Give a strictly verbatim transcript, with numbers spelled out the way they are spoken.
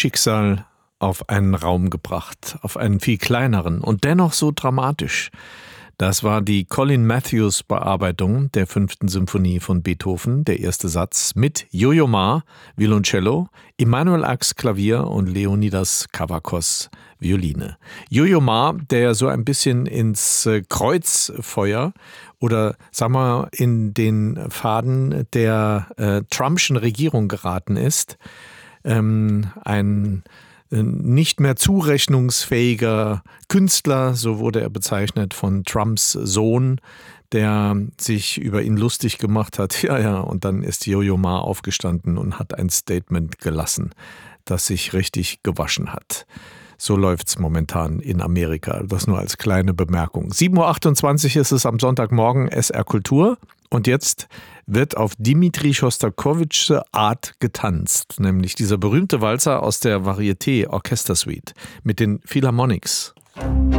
Schicksal auf einen Raum gebracht, auf einen viel kleineren und dennoch so dramatisch. Das war die Colin Matthews Bearbeitung der fünften Symphonie von Beethoven, der erste Satz, mit Yo-Yo Ma, Violoncello, Emanuel Ax, Klavier und Leonidas Kavakos, Violine. Yo-Yo Ma, der so ein bisschen ins Kreuzfeuer oder sagen wir in den Faden der äh, Trumpschen Regierung geraten ist, ähm, ein nicht mehr zurechnungsfähiger Künstler, so wurde er bezeichnet von Trumps Sohn, der sich über ihn lustig gemacht hat. Ja, ja, und dann ist Yo-Yo Ma aufgestanden und hat ein Statement gelassen, das sich richtig gewaschen hat. So läuft's momentan in Amerika. Das nur als kleine Bemerkung. sieben Uhr achtundzwanzig ist es am Sonntagmorgen, S R Kultur. Und jetzt wird auf Dimitri Schostakowitschs Art getanzt. Nämlich dieser berühmte Walzer aus der Varieté Orchestersuite mit den Philharmonics.